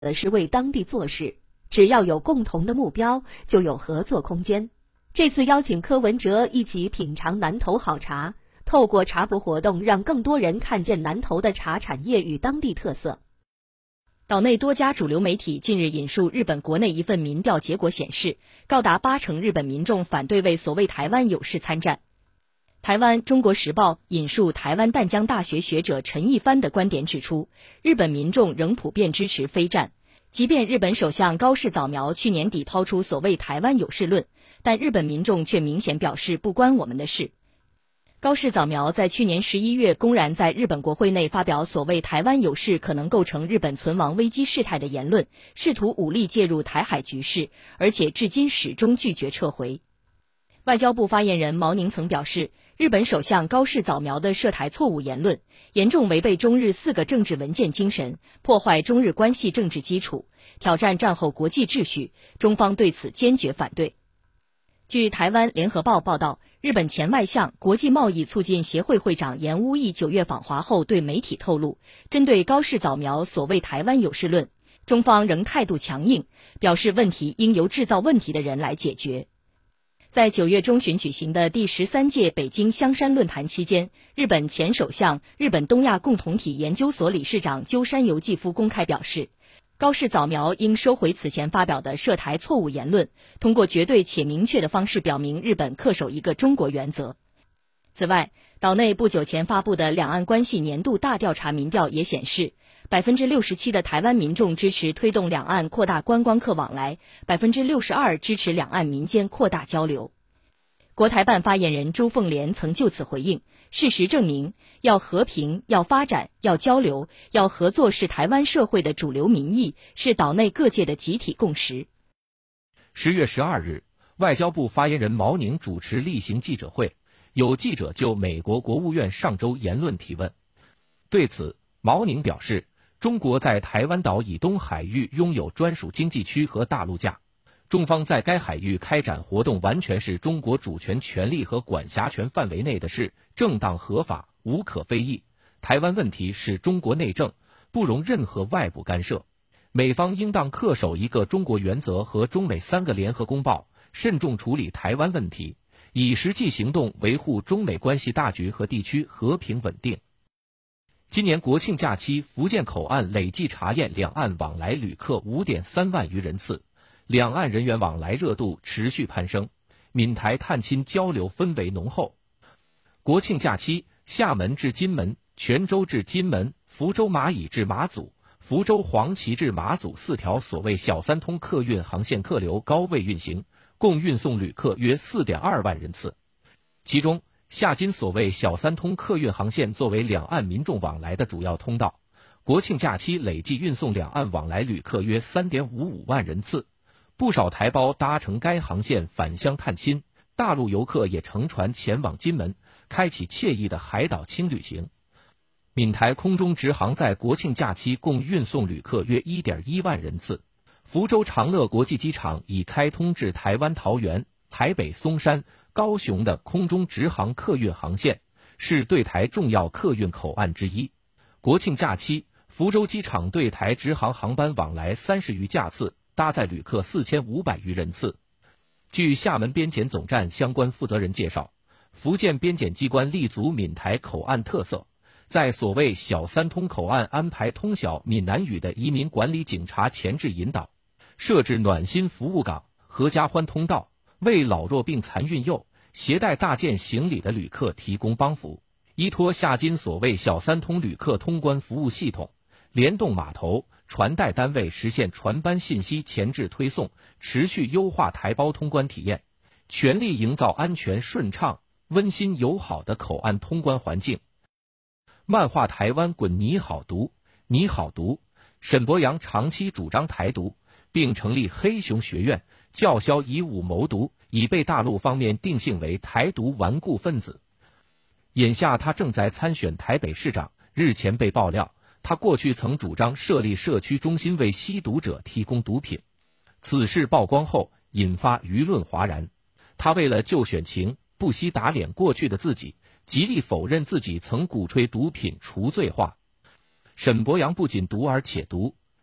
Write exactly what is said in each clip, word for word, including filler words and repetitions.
的是为当地做事，只要有共同的目标，就有合作空间。这次邀请柯文哲一起品尝南投好茶，透过茶博活动，让更多人看见南投的茶产业与当地特色。 岛内多家主流媒体近日引述日本国内一份民调结果显示，高达八成日本民众反对为所谓台湾有事参战。台湾《中国时报》引述台湾淡江大学学者陈一帆的观点指出，日本民众仍普遍支持非战。即便日本首相高市早苗去年底抛出所谓台湾有事论，但日本民众却明显表示不关我们的事。高市早苗在去年十一月公然在日本国会内发表所谓台湾有事可能构成日本存亡危机事态的言论，试图武力介入台海局势，而且至今始终拒绝撤回。外交部发言人毛宁曾表示，日本首相高市早苗的涉台错误言论，严重违背中日四个政治文件精神，破坏中日关系政治基础，挑战战后国际秩序，中方对此坚决反对。据台湾联合报报道，日本前外相、国际贸易促进协会会长严乌义九月访华后对媒体透露，针对高市早苗所谓台湾有事论，中方仍态度强硬，表示问题应由制造问题的人来解决。在九月中旬举行的第十三届北京香山论坛期间，日本前首相、日本东亚共同体研究所理事长鸠山由纪夫公开表示，高市早苗应收回此前发表的涉台错误言论，通过绝对且明确的方式表明日本恪守一个中国原则。此外，岛内不久前发布的两岸关系年度大调查民调也显示，百分之六十七的台湾民众支持推动两岸扩大观光客往来，百分之六十二支持两岸民间扩大交流。国台办发言人朱凤莲曾就此回应，事实证明，要和平、要发展、要交流、要合作是台湾社会的主流民意，是岛内各界的集体共识。 十月十二日，外交部发言人毛宁主持例行记者会，有记者就美国国务院上周言论提问。对此，毛宁表示，中国在台湾岛以东海域拥有专属经济区和大陆架，中方在该海域开展活动完全是中国主权权利和管辖权范围内的事，正当合法，无可非议。台湾问题是中国内政，不容任何外部干涉。美方应当恪守一个中国原则和中美三个联合公报，慎重处理台湾问题，以实际行动维护中美关系大局和地区和平稳定。今年国庆假期，福建口岸累计查验两岸往来旅客 五点三万余人次，两岸人员往来热度持续攀升，闽台探亲交流氛围浓厚。国庆假期，厦门至金门、泉州至金门、福州马乙至马祖、福州黄岐至马祖四条所谓小三通客运航线客流高位运行，共运送旅客约 四点二万人次。其中，厦金所谓小三通客运航线作为两岸民众往来的主要通道，国庆假期累计运送两岸往来旅客约 三点五五万人次。不少台胞搭乘该航线返乡探亲，大陆游客也乘船前往金门，开启惬意的海岛轻旅行。闽台空中直航在国庆假期共运送旅客约 一点一万人次。福州长乐国际机场已开通至台湾桃园、台北松山、高雄的空中直航客运航线，是对台重要客运口岸之一。国庆假期，福州机场对台直航航班往来三十余架次，搭载旅客四千五百余人次。据厦门边检总站相关负责人介绍，福建边检机关立足闽台口岸特色，在所谓小三通口岸安排通晓闽南语的移民管理警察前置引导，设置暖心服务岗、合家欢通道，为老弱病残孕幼、携带大件行李的旅客提供帮扶。依托厦金所谓小三通旅客通关服务系统，联动码头、传带单位实现船班信息前置推送，持续优化台胞通关体验，全力营造安全顺畅、温馨友好的口岸通关环境。漫画台湾滚你好读，你好读，沈伯洋长期主张台独，并成立黑熊学院，叫嚣以武谋独，已被大陆方面定性为台独顽固分子。眼下他正在参选台北市长，日前被爆料，他过去曾主张设立社区中心为吸毒者提供毒品。此事曝光后，引发舆论哗然。他为了救选情，不惜打脸过去的自己，极力否认自己曾鼓吹毒品除罪化。沈伯洋不仅毒而且毒，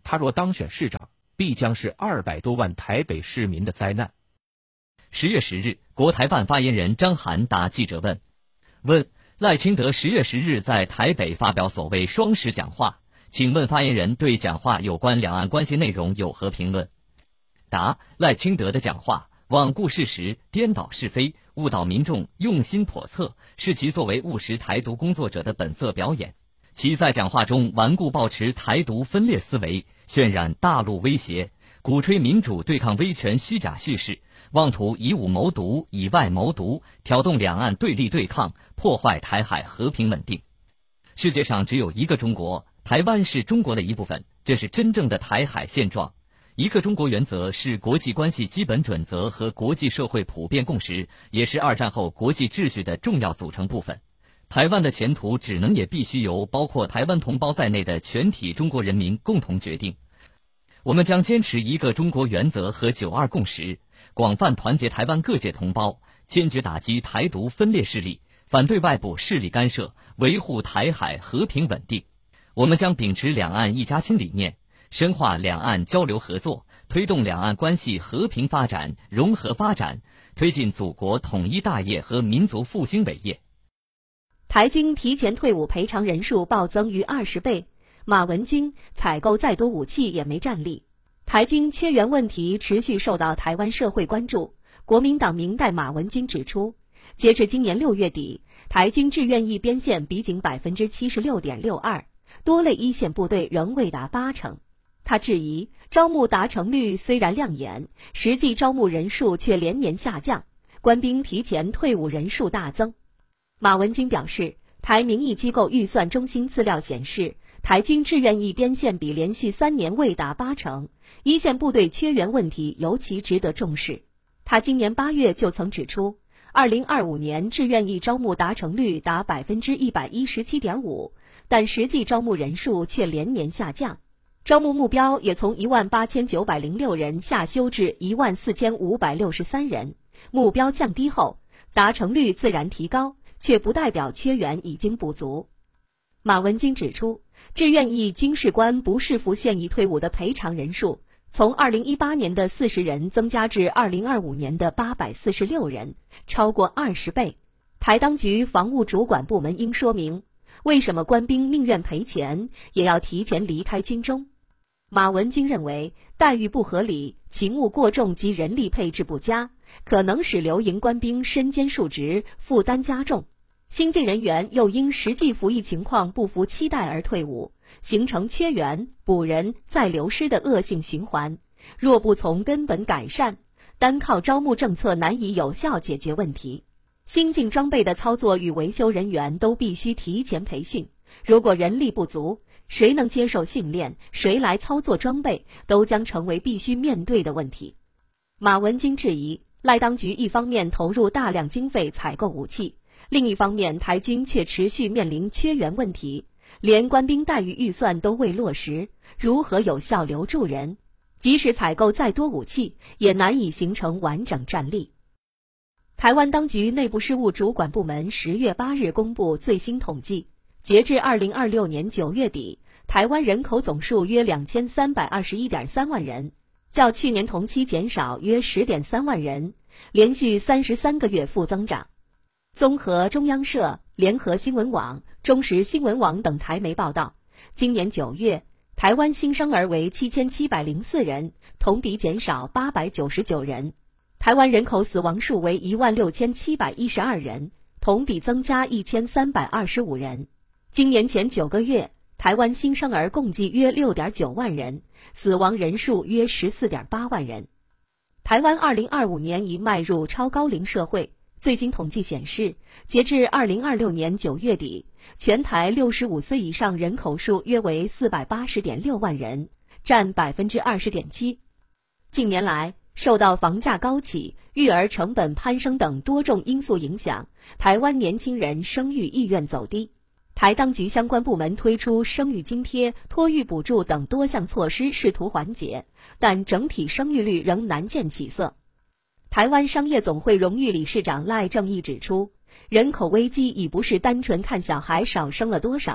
他若当选市长，必将是二百多万台北市民的灾难。 十月十日，国台办发言人张涵答记者问：问赖清德十月十日在台北发表所谓双十讲话，请问发言人对讲话有关两岸关系内容有何评论？答：赖清德的讲话罔顾事实，颠倒是非，误导民众，用心叵测，是其作为务实台独工作者的本色表演。其在讲话中顽固抱持台独分裂思维，渲染大陆威胁，鼓吹民主对抗威权虚假叙事，妄图以武谋独，以外谋独，挑动两岸对立对抗，破坏台海和平稳定。世界上只有一个中国，台湾是中国的一部分，这是真正的台海现状。一个中国原则是国际关系基本准则和国际社会普遍共识，也是二战后国际秩序的重要组成部分。台湾的前途只能也必须由包括台湾同胞在内的全体中国人民共同决定。我们将坚持一个中国原则和九二共识，广泛团结台湾各界同胞，坚决打击台独分裂势力，反对外部势力干涉，维护台海和平稳定。我们将秉持两岸一家亲理念，深化两岸交流合作，推动两岸关系和平发展、融合发展，推进祖国统一大业和民族复兴伟业。 台军提前退伍赔偿人数暴增逾二十倍，马文君采购再多武器也没战力。台军缺员问题持续受到台湾社会关注。国民党明代马文君指出，截至今年六月底，台军志愿役编线比仅百分之七十六点六二，多类一线部队仍未达八成。他质疑招募达成率虽然亮眼，实际招募人数却连年下降，官兵提前退伍人数大增。马文君表示，台民意机构预算中心资料显示，台军志愿役编线比连续三年未达八成，一线部队缺员问题尤其值得重视。他今年八月就曾指出，二零二五年志愿役招募达成率达百分之一百一十七点五，但实际招募人数却连年下降，招募目标也从一万八千九百零六人下修至一万四千五百六十三人。目标降低后，达成率自然提高，却不代表缺员已经不足。马文君指出，志愿役军事官不视服现役退伍的赔偿人数，从二零一八年的四十人增加至二零二五年的八百四十六人，超过二十倍。台当局防务主管部门应说明，为什么官兵宁愿赔钱，也要提前离开军中。马文君认为，待遇不合理、勤务过重及人力配置不佳，可能使留营官兵身兼数职，负担加重。新进人员又因实际服役情况不符期待而退伍，形成缺员、补人再流失的恶性循环。若不从根本改善，单靠招募政策难以有效解决问题。新进装备的操作与维修人员都必须提前培训，如果人力不足，谁能接受训练，谁来操作装备，都将成为必须面对的问题。马文君质疑，赖当局一方面投入大量经费采购武器，另一方面台军却持续面临缺员问题，连官兵待遇预算都未落实，如何有效留住人？即使采购再多武器，也难以形成完整战力。台湾当局内部事务主管部门十月八日公布最新统计，截至二零二六年九月底，台湾人口总数约两千三百二十一点三万人，较去年同期减少约十点三万人，连续三十三个月负增长。综合中央社、联合新闻网、中时新闻网等台媒报道，今年九月，台湾新生儿为七千七百零四人，同比减少八百九十九人。台湾人口死亡数为一万六千七百一十二人，同比增加一千三百二十五人。今年前九个月，台湾新生儿共计约六点九万人，死亡人数约十四点八万人。台湾二零二五年已迈入超高龄社会。最新统计显示，截至二零二六年九月底，全台六十五岁以上人口数约为四百八十点六万人，占百分之二十点七。近年来，受到房价高企、育儿成本攀升等多种因素影响，台湾年轻人生育意愿走低。台当局相关部门推出生育津贴、托育补助等多项措施，试图缓解，但整体生育率仍难见起色。台湾商业总会荣誉理事长赖正义指出，人口危机已不是单纯看小孩少生了多少，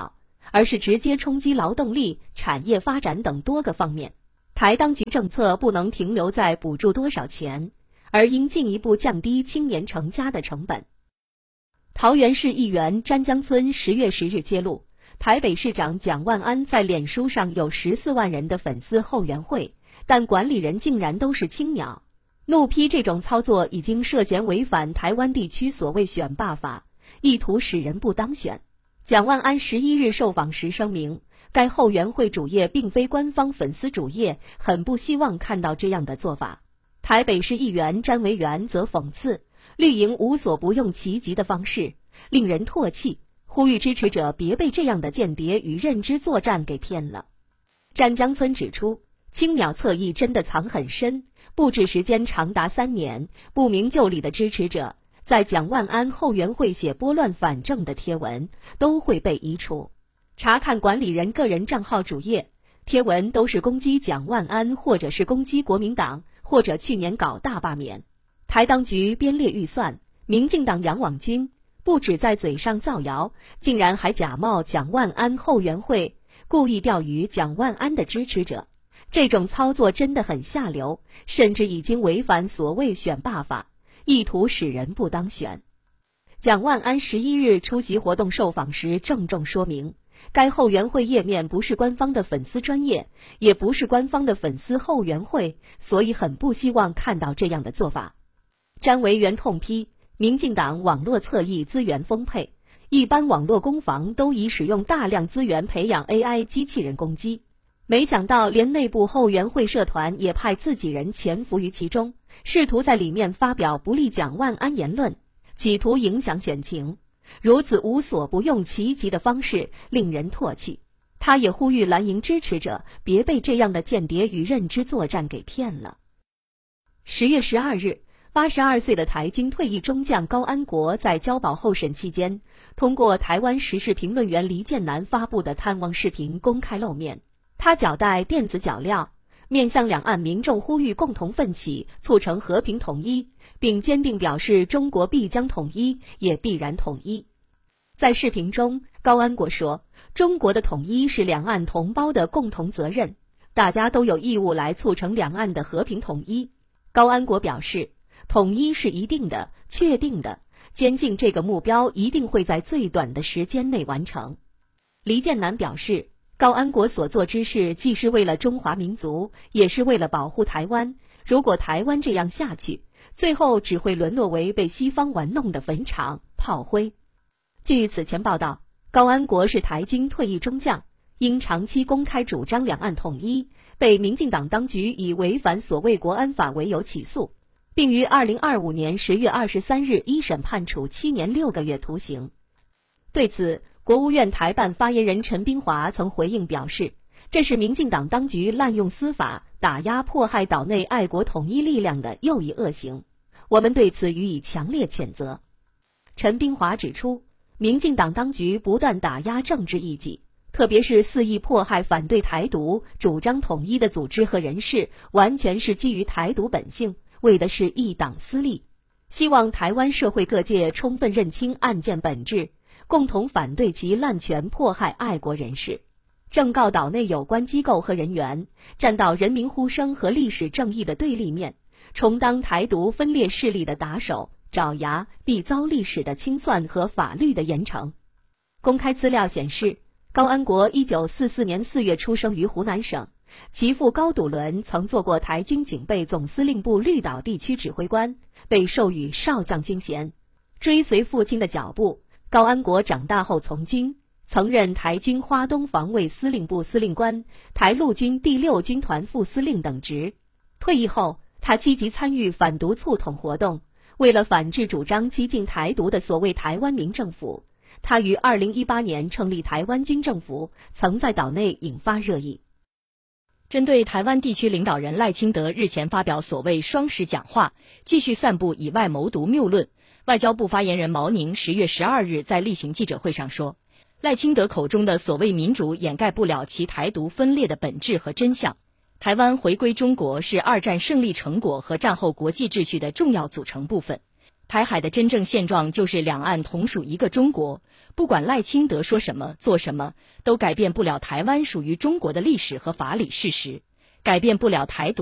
而是直接冲击劳动力、产业发展等多个方面。台当局政策不能停留在补助多少钱，而应进一步降低青年成家的成本。桃园市议员詹江村十月十日揭露，台北市长蒋万安在脸书上有十四万人的粉丝后援会，但管理人竟然都是青鸟，怒批这种操作已经涉嫌违反台湾地区所谓选罢法，意图使人不当选。蒋万安十一日受访时声明，该后援会主页并非官方粉丝主页，很不希望看到这样的做法。台北市议员詹维元则讽刺绿营无所不用其极的方式，令人唾弃，呼吁支持者别被这样的间谍与认知作战给骗了。詹江村指出，青鸟侧翼真的藏很深，布置时间长达三年，不明就里的支持者在蒋万安后援会写拨乱反正的贴文都会被移除。查看管理人个人账号主页，贴文都是攻击蒋万安，或者是攻击国民党，或者去年搞大罢免。台当局编列预算，民进党养网军不止在嘴上造谣，竟然还假冒蒋万安后援会，故意钓鱼蒋万安的支持者。这种操作真的很下流，甚至已经违反所谓选罢法，意图使人不当选。蒋万安十一日出席活动受访时郑重说明，该后援会页面不是官方的粉丝专页，也不是官方的粉丝后援会，所以很不希望看到这样的做法。詹维元痛批，民进党网络侧翼资源丰沛，一般网络攻防都已使用大量资源培养 A I 机器人攻击，没想到连内部后援会社团也派自己人潜伏于其中，试图在里面发表不利蒋万安言论，企图影响选情。如此无所不用其极的方式令人唾弃。他也呼吁蓝营支持者别被这样的间谍与认知作战给骗了。十月十二日，八十二岁的台军退役中将高安国在交保候审期间，通过台湾时事评论员黎建南发布的探望视频公开露面。他脚带电子脚镣，面向两岸民众呼吁共同奋起，促成和平统一，并坚定表示中国必将统一，也必然统一。在视频中，高安国说，中国的统一是两岸同胞的共同责任，大家都有义务来促成两岸的和平统一。高安国表示，统一是一定的、确定的，坚信这个目标一定会在最短的时间内完成。黎建南表示，高安国所做之事既是为了中华民族，也是为了保护台湾。如果台湾这样下去，最后只会沦落为被西方玩弄的坟场、炮灰。据此前报道，高安国是台军退役中将，因长期公开主张两岸统一，被民进党当局以违反所谓国安法为由起诉，并于二零二五年十月二十三日一审判处七年六个月徒刑。对此，国务院台办发言人陈冰华曾回应表示，这是民进党当局滥用司法打压迫害岛内爱国统一力量的又一恶行，我们对此予以强烈谴责。陈冰华指出，民进党当局不断打压政治异己，特别是肆意迫害反对台独、主张统一的组织和人士，完全是基于台独本性，为的是一党私利。希望台湾社会各界充分认清案件本质，共同反对其滥权迫害爱国人士，正告岛内有关机构和人员站到人民呼声和历史正义的对立面，充当台独分裂势力的打手，爪牙，必遭历史的清算和法律的严惩。公开资料显示，高安国一九四四年四月出生于湖南省，其父高笃伦曾做过台军警备总司令部绿岛地区指挥官，被授予少将军衔。追随父亲的脚步，高安国长大后从军，曾任台军花东防卫司令部司令官、台陆军第六军团副司令等职。退役后，他积极参与反独促统活动，为了反制主张激进台独的所谓台湾民政府，他于二零一八年成立台湾军政府，曾在岛内引发热议。 针对台湾地区领导人赖清德日前发表所谓双十讲话，继续散布以外谋独谬论，外交部发言人毛宁十月十二日在例行记者会上说，赖清德口中的所谓民主掩盖不了其台独分裂的本质和真相。台湾回归中国是二战胜利成果和战后国际秩序的重要组成部分。 台海的真正现状就是两岸同属一个中国，不管赖清德说什么做什么，都改变不了台湾属于中国的历史和法理事实，改变不了台独